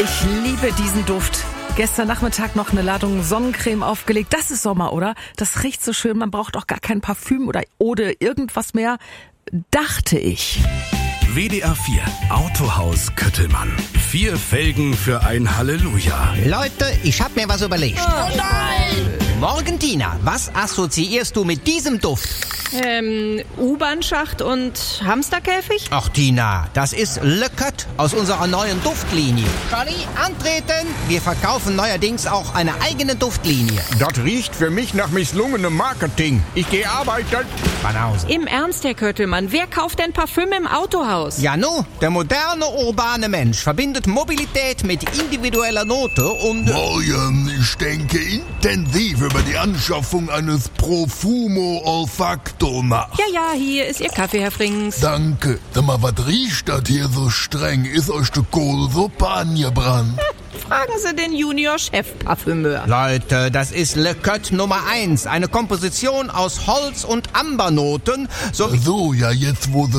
Ich liebe diesen Duft. Gestern Nachmittag noch eine Ladung Sonnencreme aufgelegt. Das ist Sommer, oder? Das riecht so schön. Man braucht auch gar kein Parfüm oder irgendwas mehr. Dachte ich. WDR 4 Autohaus Köttelmann. 4 Felgen für ein Halleluja. Leute, ich hab mir was überlegt. Oh nein! Morgen, Tina, was assoziierst du mit diesem Duft? U-Bahn-Schacht und Hamsterkäfig? Ach, Tina, das ist Le Coq aus unserer neuen Duftlinie. Johnny, antreten! Wir verkaufen neuerdings auch eine eigene Duftlinie. Das riecht für mich nach misslungenem Marketing. Ich gehe arbeiten. Banause. Im Ernst, Herr Köttelmann, wer kauft denn Parfüm im Autohaus? Ja, der moderne, urbane Mensch verbindet Mobilität mit individueller Note und... Morgen, ich denke intensiv über die Anschaffung eines Profumo Olfacto nach. Ja, hier ist Ihr Kaffee, Herr Frings. Danke. Sag mal, was riecht das hier so streng? Ist euch die Kohlsuppe angebrannt? Fragen Sie den Junior-Chef-Parfümeur. Leute, das ist Le Coq Nummer 1. Eine Komposition aus Holz- und Ambernoten sowie... So, ja, jetzt wo